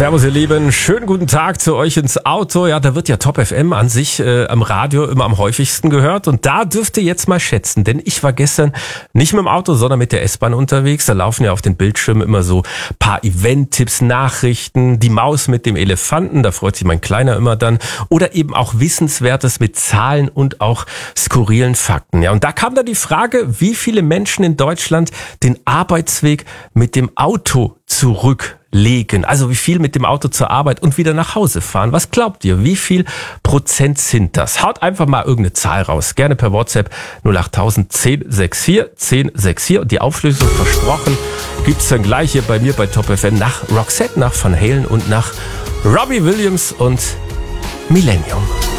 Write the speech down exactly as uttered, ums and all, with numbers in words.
Servus ihr Lieben, schönen guten Tag zu euch ins Auto. Ja, da wird ja Top F M an sich äh, am Radio immer am häufigsten gehört und da dürft ihr jetzt mal schätzen, denn ich war gestern nicht mit dem Auto, sondern mit der S-Bahn unterwegs. Da laufen ja auf den Bildschirmen immer so paar Event-Tipps, Nachrichten, die Maus mit dem Elefanten, da freut sich mein Kleiner immer dann, oder eben auch Wissenswertes mit Zahlen und auch skurrilen Fakten. Ja, und da kam dann die Frage, wie viele Menschen in Deutschland den Arbeitsweg mit dem Auto zurücklegen. Also wie viel mit dem Auto zur Arbeit und wieder nach Hause fahren. Was glaubt ihr? Wie viel Prozent sind das? Haut einfach mal irgendeine Zahl raus. Gerne per WhatsApp null acht tausend zehn sechs vier zehn sechs vier. Und die Auflösung versprochen gibt's dann gleich hier bei mir bei Top F M nach Roxette, nach Van Halen und nach Robbie Williams und Millennium.